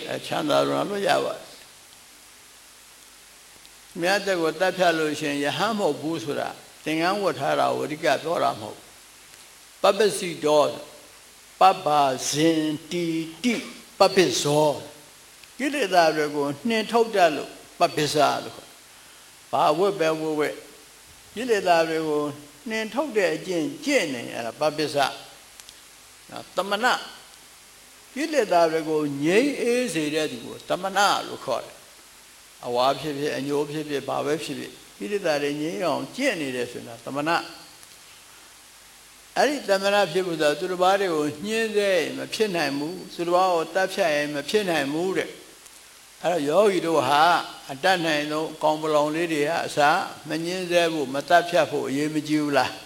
ချမ်းသာလို့ရပါမြတ်တဲ့ကိုတပ်ဖြတ်လို့ရှင်ယဟန်မဟုတ်ဘူးဆိုတာသင်္ကန်းဝတ်ထားတာဝိရိကပြောတာမဟုတ်ပပ္ပစီတော်ပပ္ပါဇင်တီတိပပ္ပဇောကိလေသာတွေကိုနှင်ထုတ်တတ်လို့ပပ္ပဇာလို့ဘာဝတ်ပဲဝတ်ကိလေသာတွေကိုနှင်ထုတ်တဲ့အကျင့်ကျင့်နေအဲ့ဒါပပ္ပဇာတမနာကိလေသာတွေကိုငြိမ်းအေးစေတဲ့သူကိုတမနာလို့ခေါ်တယ်အဝါဖြစ်ဖြစ်အညိုဖြစ်ဖြစ်ဘာပဲဖြစ်ဖြစ်ကိလေသာတွေငြိမ်းအောင်ကျင့်နေတယ်ဆိုတာတမနာအဲ့ဒီတမနာဖြစ်ဖို့ဆိုသူတစ်ပါးတွေကိုညှင်းစေမဖြစ်နိုင်ဘူးသူတစ်ပါးကိုတတ်ဖြတ်ရင်မဖြစ်နိုင်ဘူးတဲ့အဲ့တော့ယောဂီတို့ဟာအတတ်နိုင်ဆုံးကောင်းပလောင်လေးတွေကအစားမညှင်းစေဖို့မတတ်ဖြတ်ဖို့အရေးမကြီးဘူးလား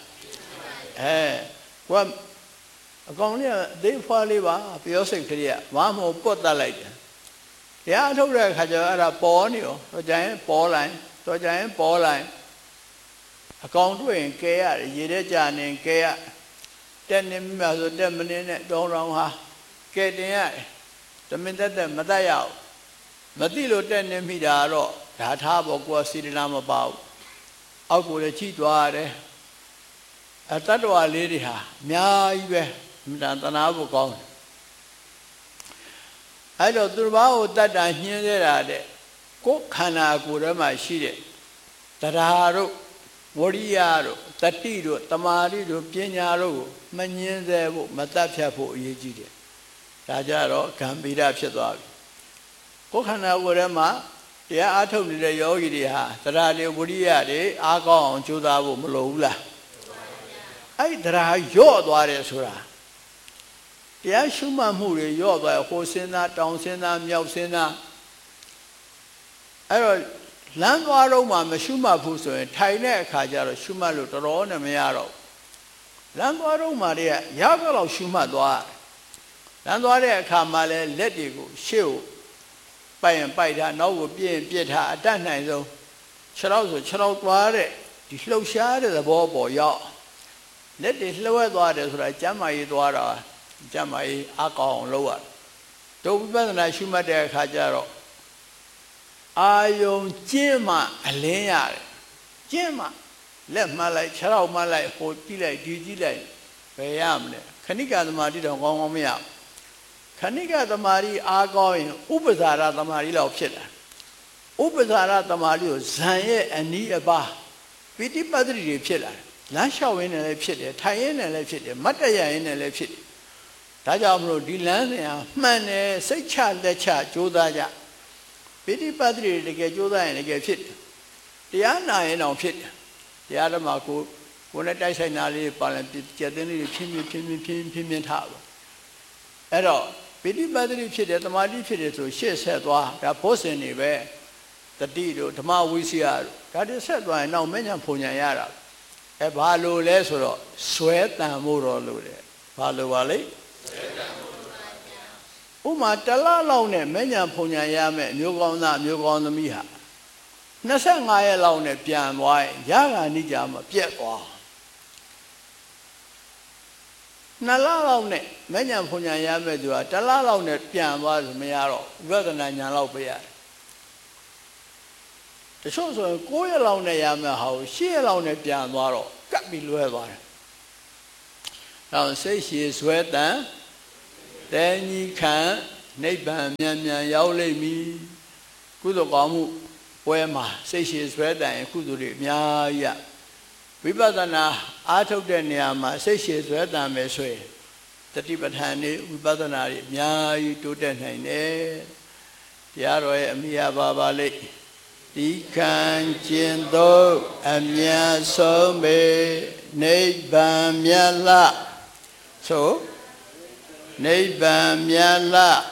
ကိုကအကောင်လေးကအသေးဖွားလေးပါပြောစိတ်ကလေးကဘာမှမပုတ်တတ်လိုက်တယ်တရားထုတ်တဲ့အခါကျတော့အဲ့ဒါပေါ်နေရောတော့ကြရင်ပေါ်လိုက်တော့ကြရင်ပေါ်လိုက်အကောင်တွေ့ရင်ကဲရတယ်ရေထဲကြာနေကဲရတက်နေမှဆိုတက်မနေနဲ့တောင်းတောင်းဟာကဲတင်ရတယ်တမင်တက်မတတ်ရအောင်မသိလို့တက်နေမိတာတော့ဓာထားပေါ်ကိုယ်စီရနာမပါဘူးအောက်ကိုလည်းချိသွားရတယ်အတ္တဝါလေးတွေဟာအများကြီးပဲမြတ်တနာဖို့ကောင်းတယ်အဲ့တော့သူတစ်ပါးကိုတတ်တာညှင်းသေးတာတဲ့ကိုယ်ခန္ဓာကိုယ်ထဲမှာရှိတဲ့တရားတို့ဝရိယတို့တတိတို့တမာတိတို့ပညာတို့ကိုမညှင်းသေးဖို့မတတ်ဖြတ်ဖို့အရေးကြီးတယ်ဒါကြတော့ဂံဗီရဖြစ်သွားပြီကိုယ်ခန္ဓာကိုယ်ထဲမှာတရားအားထုတ်နေတဲ့ယောဂီတွေဟာတရားတွေဝရိယတွေအားကောင်းအောင်ကြိုးစားဖို့မလိုဘူးလားအဲ့ဒီတရားရော့သွားတယ်ဆိုတာတရားရှုမှတ်မှုတွေရော့သွားဟိုစဉ်းစားတောင်စဉ်းစားမြောက်စဉ်းစားအဲ့တော့လမ်းသွားတော့မှမရှုမှတ်ဘူးဆိုရင်ထိုင်တဲ့အခါကျတော့ရှုမှတ်လို့တော်တော်နဲ့မရတော့လမ်းသွားတော့မှတည်းကရတော့ရှုမှတ်သွားလမ်းသွားတဲ့အခါမှာလည်းလက်တွေကိုရှေ့ကိုပိုက်ရင်ပိုက်ထားနောက်ကိုပြည့်ရင်ပြည့်ထားအတတ်နိုင်ဆုံးခြေထောက်ဆိုခြေထောက်သွားတဲ့ဒီလှုပ်ရှားတဲ့သဘောပေါ်ရောက်လက်တွေလှည့်သွားတယ်ဆိုတာကျမ်းမာရေးသွားတာကျမ်းမာရေးအကောင်းအောင်လုပ်ရတယ်ဒုဝိပဿနာရှုမှတ်တဲ့အခါကျတော့အာယုံကျင့်မှအလင်းရတယ်ကျင့်မှလက်မှတ်လိုက်ခြေထောက်မှတ်လိုက်ဟိုကြည့်လိုက်ဒီကြည့်လိုက်ဘယ်ရမလဲခဏိကသမာဓိတော့ကောင်းကောင်းမရခဏိကသမာဓိအားကောင်းရင်ဥပ္ပဇာရသမာဓိလောက်ဖြစ်လာဥပ္ပဇာရသမာဓိကိုဇန်ရဲ့အနီးအပါးပိဋိပတ်တိတွေဖြစ်လာတယ်လမ်းလျှောက်ရင်းနဲ့လည်းဖြစ်တယ်ထိုင်ရင်းနဲ့လည်းဖြစ်တယ်မတ်တရရင်းနဲ့လည်းဖြစ်တယ်ဒါကြောင့်မလို့ဒီလမ်းစဉ်ဟာမှန်တယ်စိတ်ချလက်ချကြိုးစားကြပိဋိပတ်တိတွေတကယ်ကြိုးစားရင်တကယ်ဖြစ်တယ်တရားနာရင်တော့ဖြစ်တယ်တရားဓမ္မကိုနဲ့တိုက်ဆိုင်တာလေးပါရင်ကျက်သိန်းလေးဖြင်းဖြင်းထားပါအဲ့တော့ပိဋိပတ်တိဖြစ်တယ်တမာတိဖြစ်တယ်ဆိုရှေ့ဆက်သွားဒါဖို့စင်နေပဲတတိတို့ဓမ္မဝိစီယတို့ဒါတွေဆက်သွားရင်နောက်မဉ္ဇဉ်ဖုန်ဉဏ်ရတာဘာလို့လဲဆိုတော့ဆွဲတန်မှုတော်လို့တယ်ဘာလို့ပါလဲဥမာတလားလောက်နဲ့မဉ္ဇဉ်ဖုန်ဉဏ်ရမယ်မျိုးကောင်းသားမျိုးကောင်းသမီးဟာ25ရက်လောက်နဲ့ပြန်သွားရင်ရဂာနိကြမှာပြက်သွား2လလောက်နဲ့မဉ္ဇဉ်ဖုန်ဉဏ်ရမယ်သူကတလားလောက်နဲ့ပြန်သွားဆိုမရတော့ဝိပဿနာဉာဏ်လောက်ပဲရတယ်တချို့ဆိုရင်9ရက်လောက်နဲ့ရမယ်ဟာကို10ရက်လောက်နဲ့ပြန်သွားတော့ကပ်ပြီးလွဲသွားတယ်။နောက်စိတ်ရှည်ဆွဲတန်တဲညီခံနိဗ္ဗာန်မြန်မြန်ရောက်လိမ့်မည်။ကုသိုလ်ကောင်းမှုပွဲမှာစိတ်ရှည်ဆွဲတန်ရင်ကုသိုလ်တွေအများကြီးဝိပဿနာအားထုတ်တဲ့နေရာမှာစိတ်ရှည်ဆွဲတန်မယ်ဆိုရင်တတိပဋ္ဌာန်တွေဝိပဿနာတွေအများကြီးတိုးတက်နိုင်တယ်။တရားတော်ရဲ့အမိယာပါလိမ့်ဒီခံကျင်သောအမြတ်ဆုံးပေနိဗ္ဗာန်မြတ်လဆိုနိဗ္ဗာန်မြတ်လ